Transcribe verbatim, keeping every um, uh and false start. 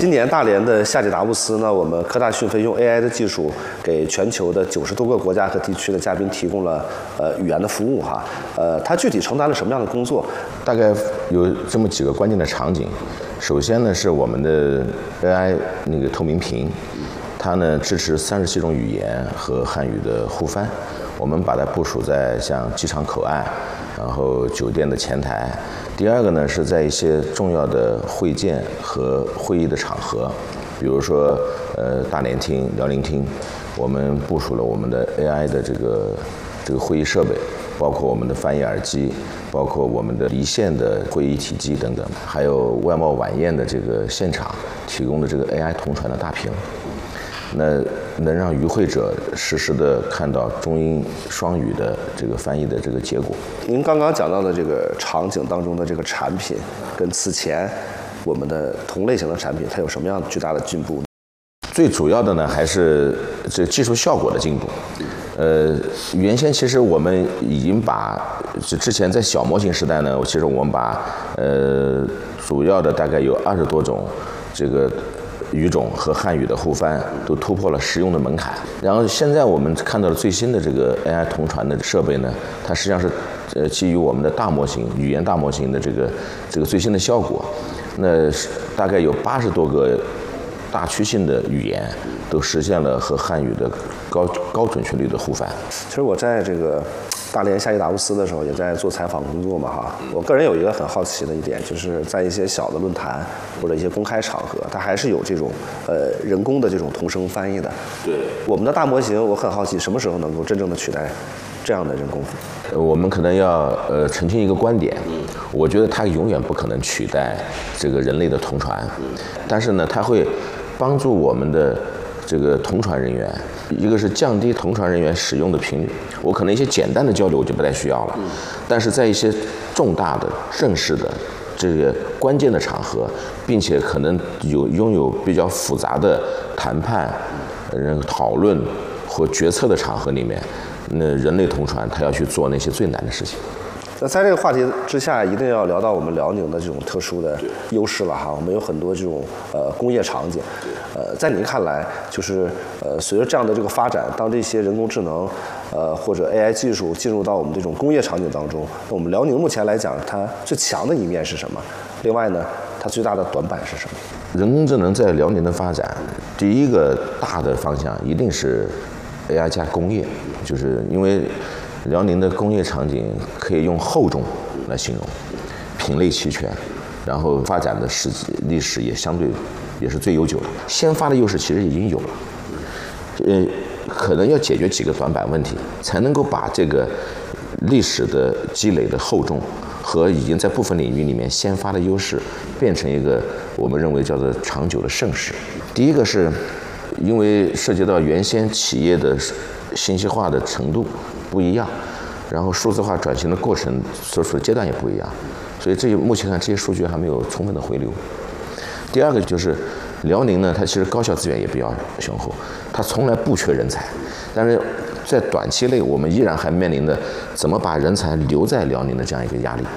今年大连的夏季达沃斯呢，我们科大讯飞用 A I 的技术给全球的九十多个国家和地区的嘉宾提供了呃语言的服务哈。呃，它具体承担了什么样的工作？ 大概有这么几个关键的场景。首先呢，是我们的 A I 那个透明屏，它呢支持三十七种语言和汉语的互翻。我们把它部署在像机场口岸，然后酒店的前台。第二个呢，是在一些重要的会见和会议的场合，比如说呃大连厅、辽宁厅，我们部署了我们的 A I 的这个这个会议设备，包括我们的翻译耳机，包括我们的离线的会议体机等等，还有外贸晚宴的这个现场提供的这个 A I 同传的大屏。那能让与会者实时的看到中英双语的这个翻译的这个结果。 您刚刚讲到的这个场景当中的这个产品，跟此前我们的同类型的产品，它有什么样巨大的进步？ 最主要的呢，还是这技术效果的进步。呃，原先其实我们已经把之前在小模型时代呢，其实我们把呃主要的大概有二十多种这个语种和汉语的互翻都突破了实用的门槛。然后现在我们看到的最新的这个 A I 同传的设备呢，它实际上是呃基于我们的大模型语言大模型的这个这个最新的效果。那大概有八十多个大区性的语言都实现了和汉语的高高准确率的互翻。 其实我在这个大连夏季达沃斯的时候，也在做采访工作嘛哈。我个人有一个很好奇的一点，就是在一些小的论坛或者一些公开场合，它还是有这种呃人工的这种同声翻译的。 对， 我们的大模型，我很好奇什么时候能够真正的取代这样的人工？ 呃，我们可能要呃澄清一个观点，我觉得它永远不可能取代这个人类的同传，但是呢，它会帮助我们的这个同传人员，一个是降低同传人员使用的频率，我可能一些简单的交流我就不太需要了，但是在一些重大的、正式的这个关键的场合，并且可能有拥有比较复杂的谈判、呃讨论或决策的场合里面，那人类同传他要去做那些最难的事情。 那在这个话题之下，一定要聊到我们辽宁的这种特殊的优势了哈。我们有很多这种呃工业场景，呃，在您看来，就是呃随着这样的这个发展，当这些人工智能呃或者 A I 技术进入到我们这种工业场景当中，那我们辽宁目前来讲，它最强的一面是什么？另外呢，它最大的短板是什么？ 人工智能在辽宁的发展，第一个大的方向一定是 A I 加工业，就是因为辽宁的工业场景可以用厚重来形容，品类齐全，然后发展的史历史也相对也是最悠久的。先发的优势其实已经有了，呃，可能要解决几个短板问题，才能够把这个历史的积累的厚重和已经在部分领域里面先发的优势，变成一个我们认为叫做长久的盛世。第一个是因为涉及到原先企业的信息化的程度不一样，然后数字化转型的过程所处的阶段也不一样，所以这目前看这些数据还没有充分的回流。第二个就是辽宁呢，它其实高校资源也比较雄厚，它从来不缺人才，但是在短期内我们依然还面临着怎么把人才留在辽宁的这样一个压力。